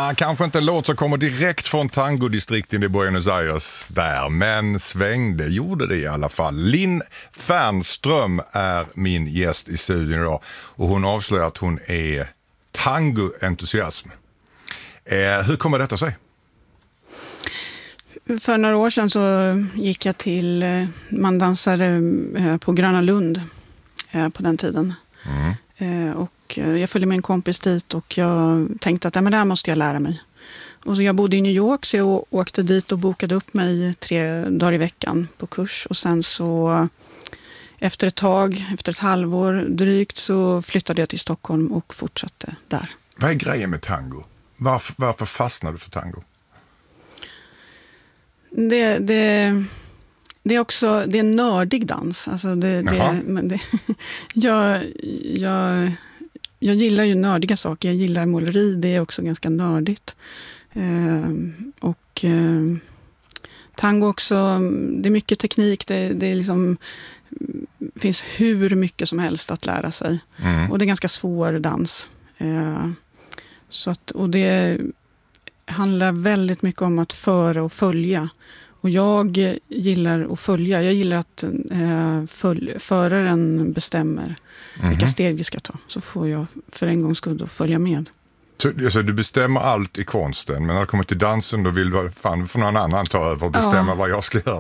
Kanske inte en låt som kommer direkt från tangodistrikten i Buenos Aires där, men svängde, gjorde det i alla fall. Linn Fernström är min gäst i studion idag och hon avslöjar att hon är tangoentusiasm. Hur kommer detta sig? För några år sedan så gick jag till, man dansade på Gröna Lund på den tiden. Och jag följde med en kompis dit och jag tänkte att men det här måste jag lära mig. Och så jag bodde i New York så jag åkte dit och bokade upp mig 3 dagar i veckan på kurs. Och sen så efter ett halvår drygt så flyttade jag till Stockholm och fortsatte där. Vad är grejen med tango? Varför fastnade du för tango? Det är en nördig dans. Alltså jag gillar ju nördiga saker. Jag gillar måleri, det är också ganska nördigt. Tango också, det är mycket teknik. Det är liksom, finns hur mycket som helst att lära sig. Och det är ganska svår dans. Och det handlar väldigt mycket om att föra och följa. Och jag gillar att följa. Jag gillar att föraren bestämmer vilka steg vi ska ta. Så får jag för en gångs skull följa med. Så du bestämmer allt i konsten, men när det kommer till dansen då vill fan för någon annan ta över och bestämma vad jag ska göra?